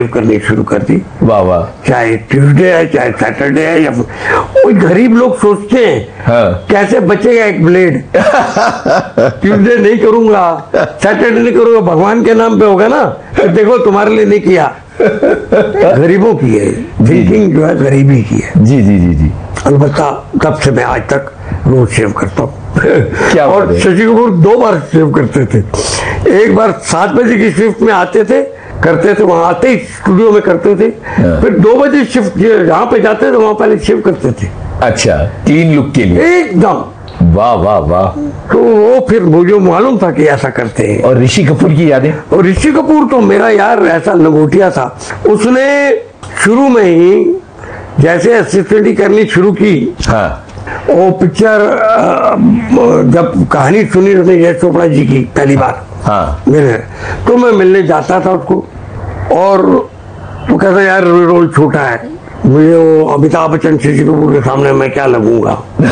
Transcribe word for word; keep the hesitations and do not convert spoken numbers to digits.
करनी शुरू कर दी। वाह वाह। चाहे ट्यूसडे है चाहे सैटरडे है, या कोई गरीब लोग सोचते हैं हाँ। कैसे बचेगा एक ब्लेड। ट्यूसडे नहीं करूंगा, सैटरडे नहीं करूंगा, भगवान के नाम पे होगा ना, तो देखो तुम्हारे लिए नहीं किया। गरीबों की है थिंकिंग, जो है गरीबी की है। जी जी जी जी। अलबत्ता तब से मैं आज तक रोज शेव करता हूँ। क्या और शशि कपूर दो बार शेव करते थे। एक बार सात बजे की शिफ्ट में आते थे, करते थे, वहां आते ही स्टूडियो में करते थे, फिर दो बजे शिफ्ट जहां पे जाते थे वहां पहले शेव करते थे। अच्छा, क्लीन लुक के लिए एकदम। वाह वाह वाह। तो वो फिर मुझे मालूम था कि ऐसा करते हैं। और ऋषि कपूर की यादें? और ऋषि कपूर तो मेरा यार ऐसा लंगोटिया था, उसने शुरू में ही जैसे असिस्टेंट करनी शुरू की। हाँ। वो पिक्चर जब कहानी सुनी उसने यश चोपड़ा जी की पहली बार, हाँ। मेरे, तो मैं मिलने जाता था उसको, और वो कहता यार रोल छोटा है, मुझे वो अमिताभ बच्चन शशि कपूर के सामने मैं क्या लगूंगा।